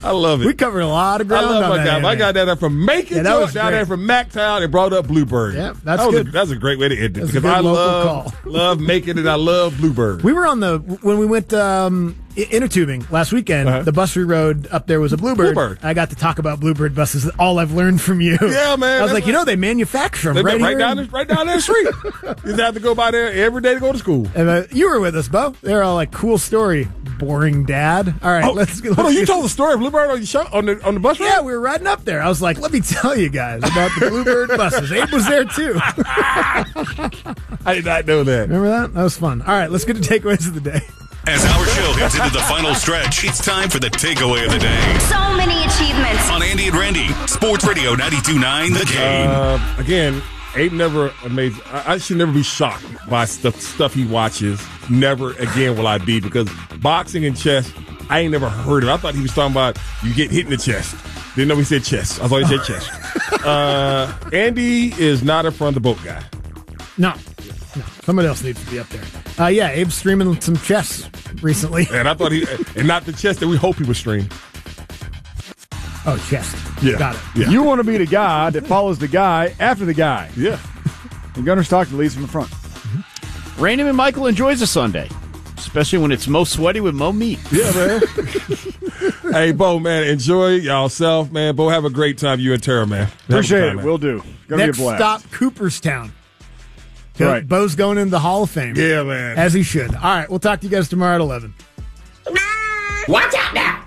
I love it. We covered a lot of ground. I love my guy. Anime. My guy down there from Macon, down there from MacTown, and brought up Bluebird. Yeah, that's good. That's a great way to end it. That's Because a good I local love Macon and I love Bluebird. We were when we went inner tubing last weekend. The bus we rode up there was a Bluebird. I got to talk about Bluebird buses. All I've learned from you. Yeah, man. I was like, they manufacture them right down the street. You just have to go by there every day to go to school. And you were with us, Bo. They're all like, cool story. Boring dad. All right, let's hold on, you told the story of Bluebird on your show on the bus ride? Yeah, we were riding up there. I was like, let me tell you guys about the Bluebird buses. Abe was there too. I did not know that. Remember that? That was fun. All right, let's get to takeaways of the day. As our show heads into the final stretch, it's time for the takeaway of the day. So many achievements. On Andy and Randy, Sports Radio 92.9 The Game. Again, Abe never amazed. I should never be shocked by stuff he watches. Never again will I be, because boxing and chess, I ain't never heard of it. I thought he was talking about you get hit in the chest. Didn't know he said chest. I thought he said chest. Andy is not a front of the boat guy. No. Somebody else needs to be up there. Abe's streaming some chess recently. And I thought and not the chess that we hope he was streaming. Oh, chest. Yeah. Got it. Yeah. You want to be the guy that follows the guy after the guy. Yeah. And Gunnar Stockton leads from the front. Raymond and Michael enjoys a Sunday, especially when it's Mo Sweaty with Mo Meat. Yeah, man. Hey, Bo, man, enjoy yourself, man. Bo, have a great time, you and Tara, man. Appreciate it. We'll do. Gonna Next be a blast. stop, Cooperstown. Right. Bo's going into the Hall of Fame. Yeah, man. As he should. All right, we'll talk to you guys tomorrow at 11. Watch out now.